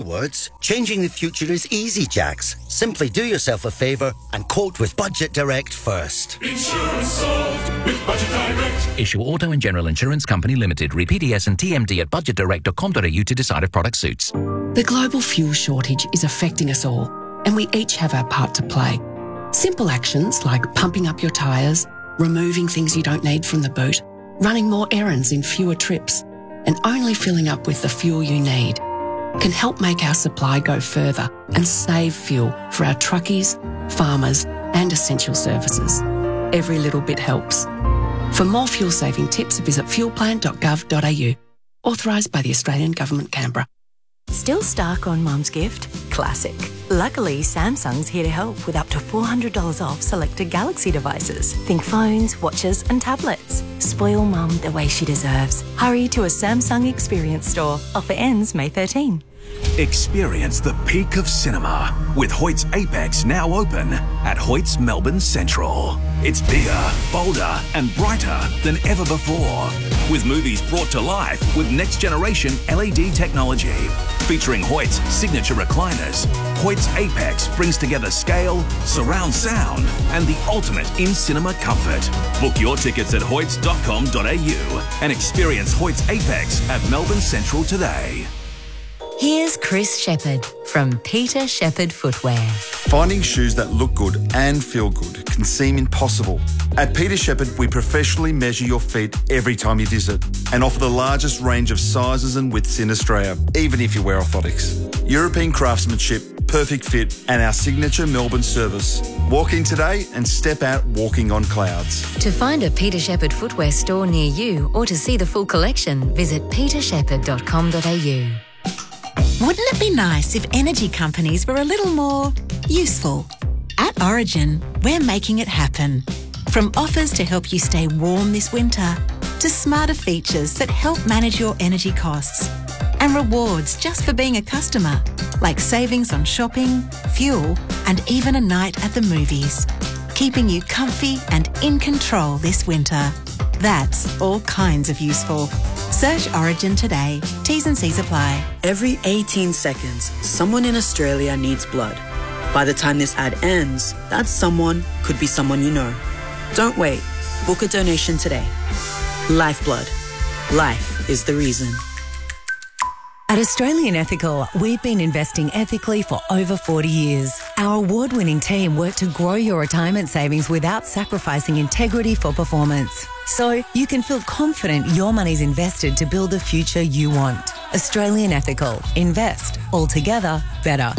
words, changing the future is easy, Jax. Simply do yourself a favour and quote with Budget Direct first. Insurance solved with Budget Direct. Issue Auto and General Insurance Company Limited. Read PDS and TMD at budgetdirect.com.au to decide if product suits. The global fuel shortage is affecting us all, and we each have our part to play. Simple actions like pumping up your tyres, removing things you don't need from the boot, running more errands in fewer trips, and only filling up with the fuel you need can help make our supply go further and save fuel for our truckies, farmers and essential services. Every little bit helps. For more fuel-saving tips, visit fuelplan.gov.au. Authorised by the Australian Government, Canberra. Still stuck on Mum's gift? Classic. Luckily, Samsung's here to help with up to $400 off selected Galaxy devices. Think phones, watches and tablets. Spoil Mum the way she deserves. Hurry to a Samsung Experience store. Offer ends May 13. Experience the peak of cinema with Hoyt's Apex now open at Hoyt's Melbourne Central. It's bigger, bolder and brighter than ever before, with movies brought to life with next generation LED technology. Featuring Hoyt's signature recliners, Hoyt's Apex brings together scale, surround sound and the ultimate in-cinema comfort. Book your tickets at hoyts.com.au and experience Hoyt's Apex at Melbourne Central today. Here's Chris Shepherd from Peter Shepherd Footwear. Finding shoes that look good and feel good can seem impossible. At Peter Shepherd, we professionally measure your feet every time you visit and offer the largest range of sizes and widths in Australia, even if you wear orthotics. European craftsmanship, perfect fit and our signature Melbourne service. Walk in today and step out walking on clouds. To find a Peter Shepherd Footwear store near you or to see the full collection, visit petershepherd.com.au. Wouldn't it be nice if energy companies were a little more useful? At Origin, we're making it happen. From offers to help you stay warm this winter, to smarter features that help manage your energy costs, and rewards just for being a customer, like savings on shopping, fuel, and even a night at the movies, keeping you comfy and in control this winter. That's all kinds of useful. Search Origin today. T's and C's apply. Every 18 seconds, someone in Australia needs blood. By the time this ad ends, that someone could be someone you know. Don't wait. Book a donation today. Lifeblood. Life is the reason. At Australian Ethical, we've been investing ethically for over 40 years. Our award-winning team work to grow your retirement savings without sacrificing integrity for performance. So you can feel confident your money's invested to build the future you want. Australian Ethical. Invest. Altogether better.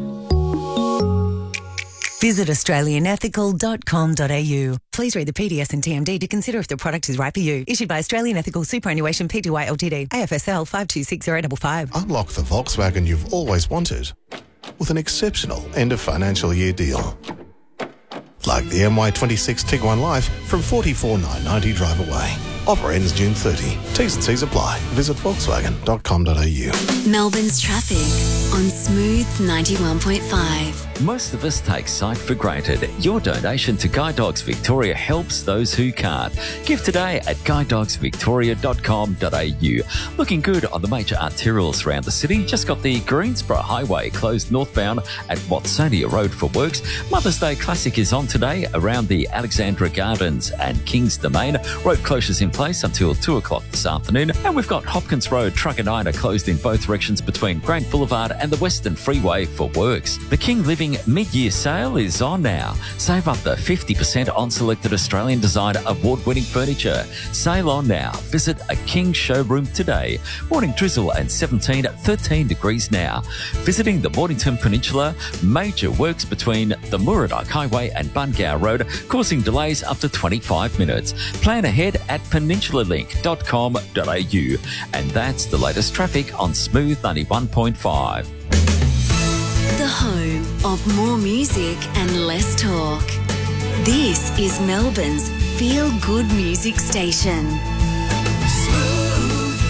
Visit australianethical.com.au. Please read the PDS and TMD to consider if the product is right for you. Issued by Australian Ethical Superannuation Pty Ltd. AFSL 526055. Unlock the Volkswagen you've always wanted with an exceptional end of financial year deal. Like the MY26 Tiguan Life from $44,990 drive away. Offer ends June 30. T's and C's apply. Visit volkswagen.com.au. Melbourne's traffic on Smooth 91.5. Most of us take sight for granted. Your donation to Guide Dogs Victoria helps those who can't. Give today at guidedogsvictoria.com.au. Looking good on the major arterials around the city. Just got the Greensborough Highway closed northbound at Watsonia Road for works. Mother's Day Classic is on today around the Alexandra Gardens and King's Domain. Road closures in place until 2 o'clock this afternoon. And we've got Hopkins Road, Truganina closed in both directions between Grant Boulevard and the Western Freeway for works. The King Living mid-year sale is on now. Save up to 50% on selected Australian design award-winning furniture. Sale on now. Visit a King showroom today. Morning drizzle and 13 degrees now. Visiting the Mornington Peninsula, major works between the Muradoc Highway and Bungao Road, causing delays up to 25 minutes. Plan ahead at peninsulaLink.com.au. And that's the latest traffic on Smooth 91.5. The home of more music and less talk. This is Melbourne's feel-good music station. Smooth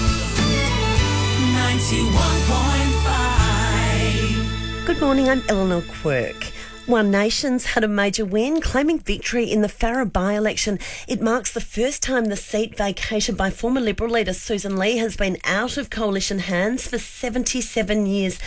91.5. Good morning, I'm Eleanor Quirk. One Nation's had a major win, claiming victory in the Farrer by-election. It marks the first time the seat vacated by former Liberal leader Susan Lee has been out of coalition hands for 77 years.